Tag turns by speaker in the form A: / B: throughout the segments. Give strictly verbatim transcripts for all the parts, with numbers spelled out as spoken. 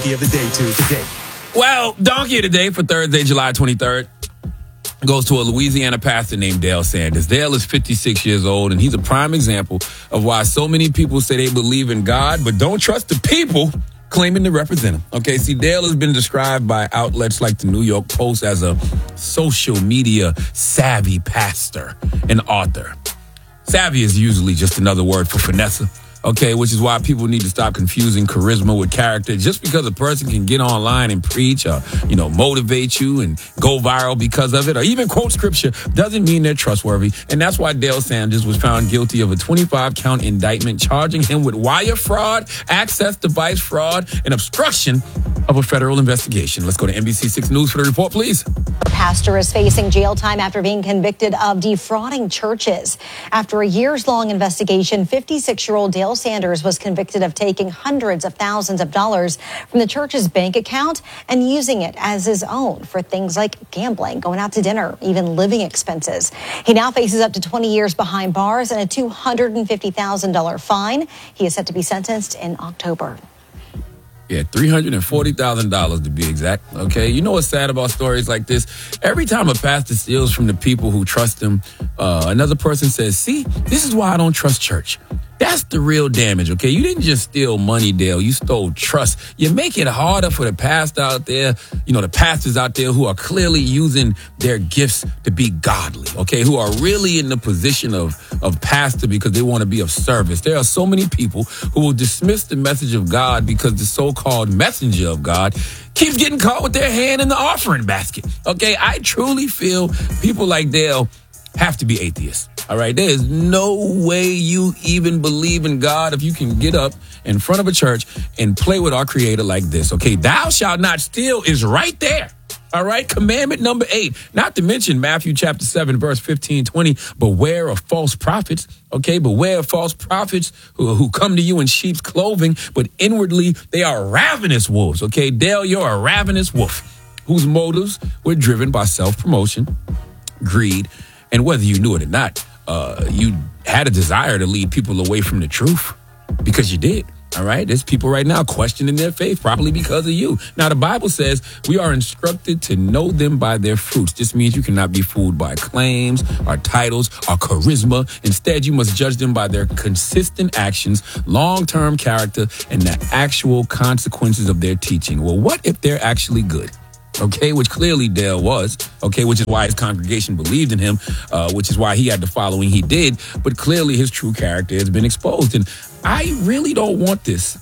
A: Donkey of the Day to today.
B: Well, Donkey of the Day for Thursday, July twenty-third goes to a Louisiana pastor named Dale Sanders. Dale is fifty-six years old, and he's a prime example of why so many people say they believe in God, but don't trust the people claiming to represent him. Okay, see, Dale has been described by outlets like the New York Post as a social media savvy pastor and author. Savvy is usually just another word for finesse. Okay, which is why people need to stop confusing charisma with character. Just because a person can get online and preach or, you know, motivate you and go viral because of it, or even quote scripture, doesn't mean they're trustworthy. And that's why Dale Sanders was found guilty of a twenty-five count indictment charging him with wire fraud, access device fraud, and obstruction of a federal investigation. Let's go to N B C six News for the report, please.
C: A pastor is facing jail time after being convicted of defrauding churches. After a years-long investigation, fifty-six-year-old Dale Sanders was convicted of taking hundreds of thousands of dollars from the church's bank account and using it as his own for things like gambling, going out to dinner, even living expenses. He now faces up to twenty years behind bars and a two hundred fifty thousand dollars fine. He is set to be sentenced in October.
B: Yeah, three hundred forty thousand dollars to be exact, okay? You know what's sad about stories like this? Every time a pastor steals from the people who trust him, uh, another person says, see, this is why I don't trust church. That's the real damage, okay? You didn't just steal money, Dale. You stole trust. You make it harder for the pastor out there, you know, the pastors out there who are clearly using their gifts to be godly, okay? Who are really in the position of, of pastor because they want to be of service. There are so many people who will dismiss the message of God because the so-called messenger of God keeps getting caught with their hand in the offering basket, okay? I truly feel people like Dale have to be atheists. All right, there is no way you even believe in God if you can get up in front of a church and play with our creator like this. Okay, thou shalt not steal is right there. All right, commandment number eight, not to mention Matthew chapter seven, verse fifteen, twenty, beware of false prophets. Okay, beware of false prophets who, who come to you in sheep's clothing, but inwardly they are ravenous wolves. Okay, Dale, you're a ravenous wolf whose motives were driven by self-promotion, greed, and whether you knew it or not, uh, you had a desire to lead people away from the truth because you did. All right. There's people right now questioning their faith, probably because of you. Now, the Bible says we are instructed to know them by their fruits. This means you cannot be fooled by claims or titles or charisma. Instead, you must judge them by their consistent actions, long-term character, and the actual consequences of their teaching. Well, what if they're actually good? Okay, which clearly Dale was, okay, which is why his congregation believed in him, uh, which is why he had the following he did, but clearly his true character has been exposed. And I really don't want this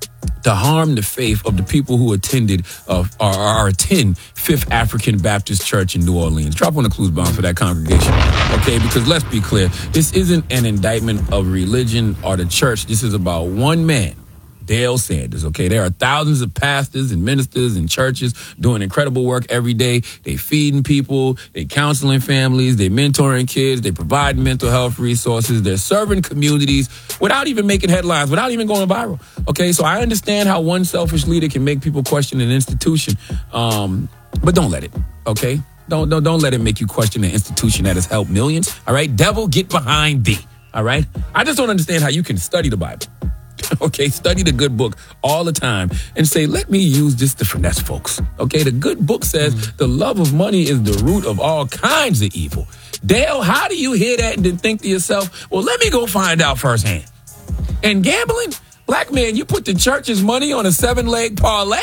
B: to harm the faith of the people who attended uh, or, or attend Fifth African Baptist Church in New Orleans. Drop on the clues bound for that congregation, okay, because let's be clear, this isn't an indictment of religion or the church. This is about one man, Dale Sanders, okay? There are thousands of pastors and ministers and churches doing incredible work every day. They feeding people, they counseling families, they mentoring kids, they providing mental health resources, they're serving communities without even making headlines, without even going viral, okay? So I understand how one selfish leader can make people question an institution, um, but don't let it, okay? Don't, don't, don't let it make you question an institution that has helped millions, all right? Devil, get behind thee, all right? I just don't understand how you can study the Bible. Okay, study the good book all the time and say, let me use this to finesse folks. Okay, the good book says mm-hmm. the love of money is the root of all kinds of evil. Dale, how do you hear that and then think to yourself, well, let me go find out firsthand? And gambling? Black man, you put the church's money on a seven-leg parlay?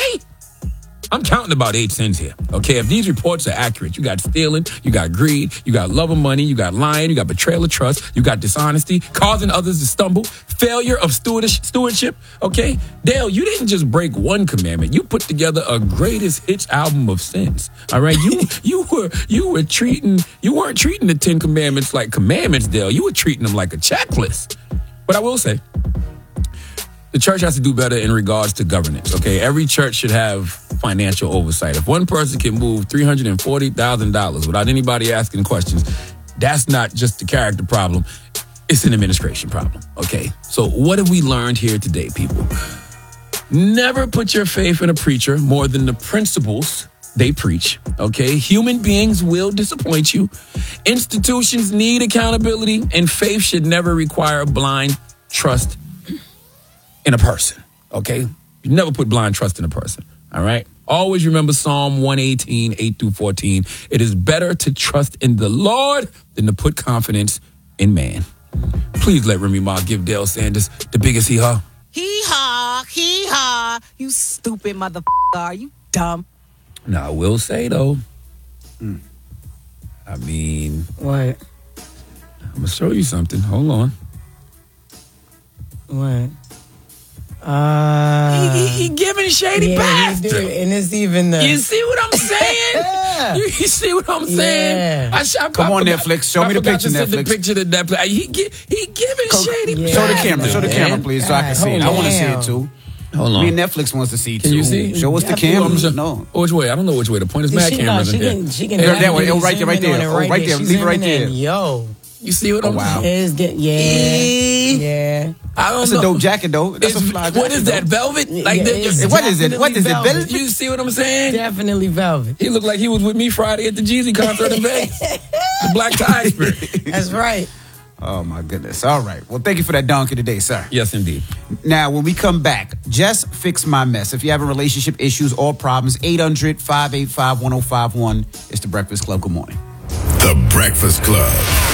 B: I'm counting about eight cents here. Okay, if these reports are accurate, you got stealing, you got greed, you got love of money, you got lying, you got betrayal of trust, you got dishonesty, causing others to stumble, failure of stewardship. Okay, Dale, you didn't just break one commandment. You put together a greatest hits album of sins. All right, you you were you were treating you weren't treating the Ten Commandments like commandments, Dale. You were treating them like a checklist. But I will say, the church has to do better in regards to governance, okay? Every church should have financial oversight. If one person can move three hundred forty thousand dollars without anybody asking questions, that's not just a character problem. It's an administration problem, okay? So what have we learned here today, people? Never put your faith in a preacher more than the principles they preach, okay? Human beings will disappoint you. Institutions need accountability, and faith should never require blind trust in a person, okay? You never put blind trust in a person, all right? Always remember Psalm one eighteen, eight through fourteen. It is better to trust in the Lord than to put confidence in man. Please let Remy Ma give Dale Sanders the biggest hee-haw.
A: Hee-haw, hee-haw. You stupid motherfucker. Are you dumb?
B: Now, I will say, though, mm, I mean...
A: What?
B: I'm going to show you something. Hold on.
A: What? Uh,
B: he, he, he giving shady
A: yeah,
B: bastard.
A: And it's even the...
B: You see what I'm saying?
A: yeah.
B: you, you see what I'm saying?
A: Yeah.
B: I, I,
D: Come
B: I
D: on,
B: forgot,
D: Netflix. Show
B: I
D: me the picture,
B: to send
D: Netflix.
B: The picture to Netflix. He, he giving
D: Co-
B: shady
A: yeah.
D: Show the
B: bastard.
D: camera. Show the camera, please, so I can see it. I want to see it, too.
B: Hold on.
D: Me and Netflix wants to see it, too.
B: Can you see?
D: Show us the
A: Yeah,
D: camera.
B: Sure.
D: No.
B: Which way? I don't know which way. The point is mad
A: she
B: cameras
A: can,
B: in
A: she
B: here.
A: can, she can
D: There, that way. Oh, right there, right
A: zoom in
D: there.
A: on it
D: Oh, right there.
A: She's
D: Leave it right
A: zooming
D: there.
A: in. Yo.
B: You see what
D: Oh,
B: I'm
D: wow.
B: saying?
A: It's get, yeah. Yeah.
B: I don't
D: That's
B: know.
D: a dope jacket, though. That's
B: It's-
D: a fly jacket.
B: What is that, velvet? Like
A: Yeah,
B: that?
A: it's
D: What is it? What is it,
A: definitely
D: velvet?
B: You see what I'm saying?
A: Definitely velvet.
B: He looked like he was with me Friday at the Jeezy concert in Vegas. The Black Tie Experience.
A: That's right.
D: Oh, my goodness. All right. Well, thank you for that donkey today, sir.
B: Yes, indeed.
D: Now, when we come back, just fix my mess. If you have relationship issues or problems, eight hundred, five eight five, one oh five one. It's The Breakfast Club. Good morning.
E: The Breakfast Club.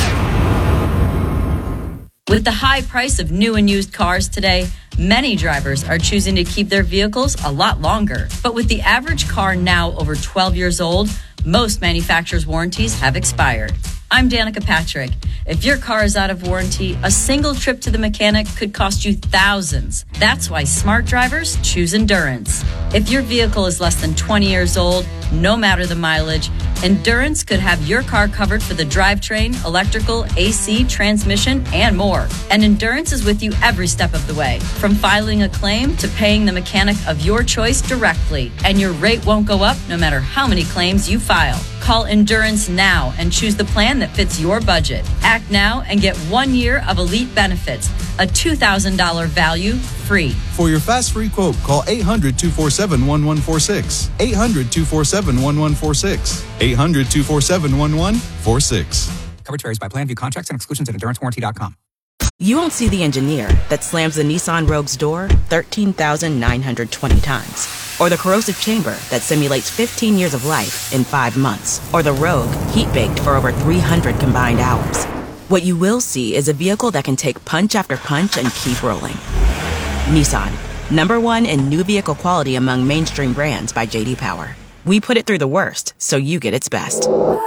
F: With the high price of new and used cars today, many drivers are choosing to keep their vehicles a lot longer. But with the average car now over twelve years old, most manufacturers' warranties have expired. I'm Danica Patrick. If your car is out of warranty, a single trip to the mechanic could cost you thousands. That's why smart drivers choose Endurance. If your vehicle is less than twenty years old, no matter the mileage, Endurance could have your car covered for the drivetrain, electrical, A C, transmission, and more. And Endurance is with you every step of the way, from filing a claim to paying the mechanic of your choice directly. And your rate won't go up no matter how many claims you file. Call Endurance now and choose the plan that fits your budget. Act now and get one year of elite benefits, a two thousand dollars value free.
G: For your fast free quote, call eight hundred, two four seven, one one four six. eight hundred, two four seven, one one four six. eight hundred, two four seven, one one four six.
H: Coverage varies by plan. View contracts and exclusions at endurance warranty dot com.
I: You won't see the engineer that slams the Nissan Rogue's door thirteen thousand nine hundred twenty times. Or the corrosive chamber that simulates fifteen years of life in five months. Or the Rogue heat-baked for over three hundred combined hours. What you will see is a vehicle that can take punch after punch and keep rolling. Nissan, number one in new vehicle quality among mainstream brands by J D Power. We put it through the worst, so you get its best.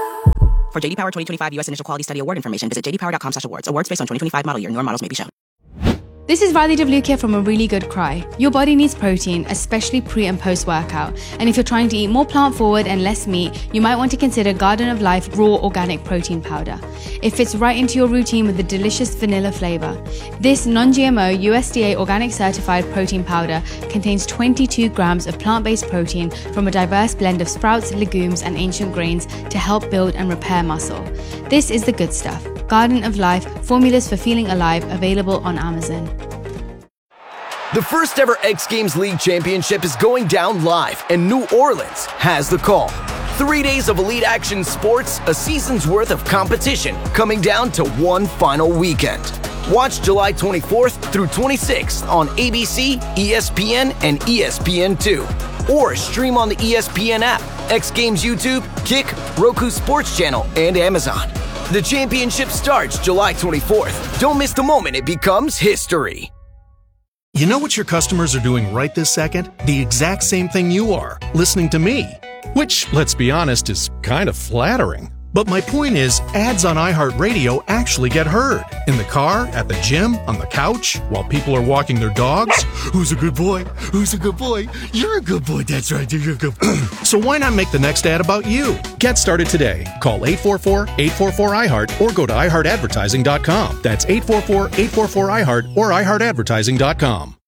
I: For J D Power twenty twenty-five U S Initial Quality Study Award information, visit j d power dot com slash awards. Awards based on twenty twenty-five model year. Newer models may be shown.
J: This is Riley Devluke here from A Really Good Cry. Your body needs protein, especially pre and post workout. And if you're trying to eat more plant forward and less meat, you might want to consider Garden of Life Raw Organic Protein Powder. It fits right into your routine with a delicious vanilla flavor. This non-G M O U S D A organic certified protein powder contains twenty-two grams of plant-based protein from a diverse blend of sprouts, legumes, and ancient grains to help build and repair muscle. This is the good stuff. Garden of Life, formulas for feeling alive, available on Amazon.
K: The first ever X Games League Championship is going down live, and New Orleans has the call. Three days of elite action sports, a season's worth of competition, coming down to one final weekend. Watch July twenty-fourth through twenty-sixth on A B C, E S P N, and E S P N two. Or stream on the E S P N app, X Games YouTube, Kick, Roku Sports Channel, and Amazon. The championship starts July twenty-fourth. Don't miss the moment it becomes history.
L: You know what your customers are doing right this second? The exact same thing you are, listening to me. Which, let's be honest, is kind of flattering. But my point is, ads on iHeartRadio actually get heard. In the car, at the gym, on the couch, while people are walking their dogs. Who's a good boy? Who's a good boy? You're a good boy, that's right, you're a good boy. So why not make the next ad about you? Get started today. Call eight four four, eight four four, I heart or go to i heart advertising dot com. That's eight four four, eight four four, I heart or i heart advertising dot com.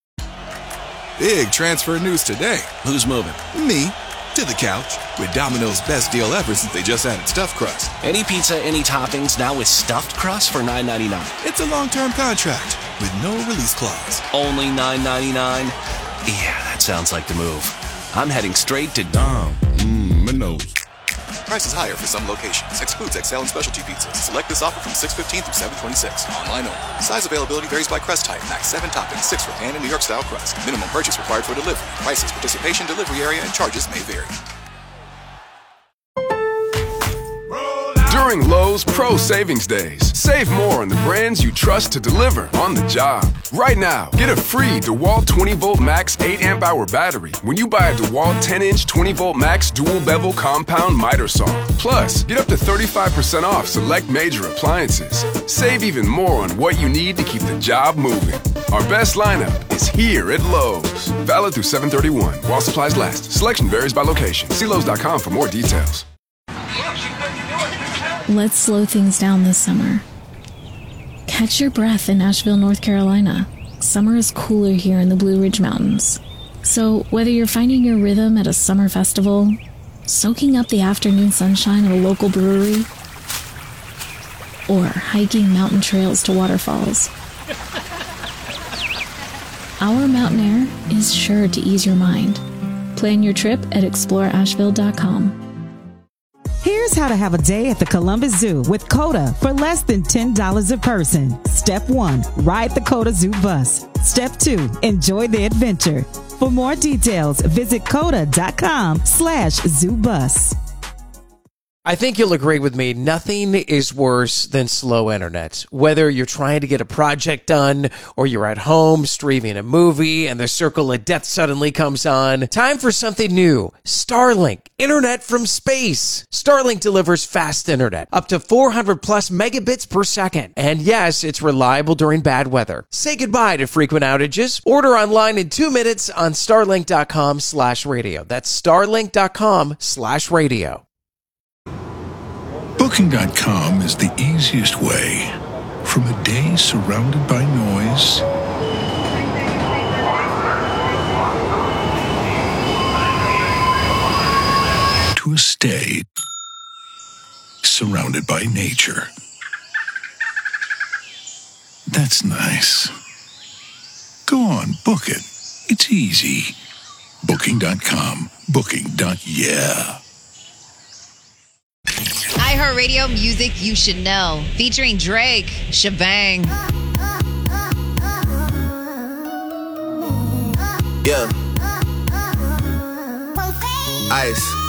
E: Big transfer news today.
M: Who's moving?
E: Me. To the couch with Domino's best deal ever since they just added stuffed crust.
M: Any pizza, any toppings, now with stuffed crust for nine ninety-nine.
E: It's a long-term contract with no release clause.
M: Only nine ninety-nine? Yeah, that sounds like the move. I'm heading straight to Dom.
E: Mmm, my nose. Prices higher for some locations. Excludes X L and specialty pizzas. Select this offer from six fifteen through seven twenty-six. Online only. Size availability varies by crust type. Max seven toppings, six for pan and New York style crust. Minimum purchase required for delivery. Prices, participation, delivery area, and charges may vary.
N: During Lowe's Pro Savings Days, save more on the brands you trust to deliver on the job. Right now, get a free DeWalt twenty volt max eight amp hour battery when you buy a DeWalt ten inch twenty volt max dual bevel compound miter saw. Plus, get up to thirty-five percent off select major appliances. Save even more on what you need to keep the job moving. Our best lineup is here at Lowe's. Valid through seven thirty-one while supplies last. Selection varies by location. See Lowe's dot com for more details.
O: Let's slow things down this summer. Catch your breath in Asheville, North Carolina. Summer is cooler here in the Blue Ridge Mountains. So whether you're finding your rhythm at a summer festival, soaking up the afternoon sunshine at a local brewery, or hiking mountain trails to waterfalls, our mountain air is sure to ease your mind. Plan your trip at explore asheville dot com.
P: Here's how to have a day at the Columbus Zoo with COTA for less than ten dollars a person. Step one, ride the COTA Zoo bus. Step two, enjoy the adventure. For more details, visit coda dot com slash zoo bus.
Q: I think you'll agree with me, nothing is worse than slow internet. Whether you're trying to get a project done or you're at home streaming a movie and the circle of death suddenly comes on, time for something new. Starlink, internet from space. Starlink delivers fast internet, up to four hundred plus megabits per second. And yes, it's reliable during bad weather. Say goodbye to frequent outages. Order online in two minutes on starlink dot com slash radio. That's starlink dot com slash radio.
R: Booking dot com is the easiest way from a day surrounded by noise to a stay surrounded by nature. That's nice. Go on, book it. It's easy. Booking dot com. Booking. Yeah.
S: iHeartRadio music you should know. Featuring Drake, Shebang.
T: Yeah. Ice.